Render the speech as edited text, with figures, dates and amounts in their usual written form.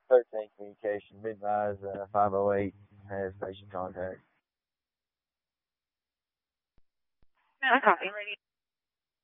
13 communication, midrise 508 has station contact. I copy.